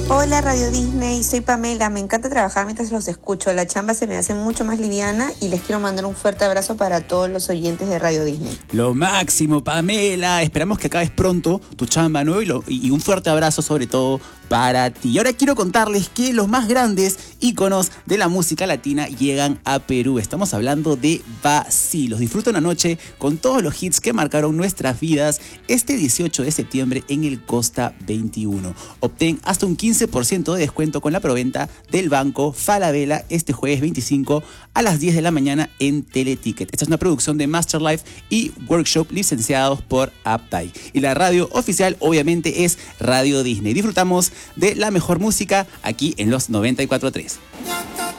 Hola Radio Disney, soy Pamela, me encanta trabajar mientras los escucho, la chamba se me hace mucho más liviana y les quiero mandar un fuerte abrazo para todos los oyentes de Radio Disney. Lo máximo, Pamela. Esperamos que acabes pronto tu chamba, ¿no? Y un fuerte abrazo sobre todo para ti. Y ahora quiero contarles que los más grandes íconos de la música latina llegan a Perú. Estamos hablando de Bacilos. Disfruta una noche con todos los hits que marcaron nuestras vidas este 18 de septiembre en el Costa 21. Obtén hasta un 15% de descuento con la proventa del Banco Falabella este jueves 25 a las 10 de la mañana en Teleticket. Esta es una producción de Masterlife y Workshop licenciados por Aptai. Y la radio oficial obviamente es Radio Disney. Disfrutamos de la mejor música aquí en los 94.3.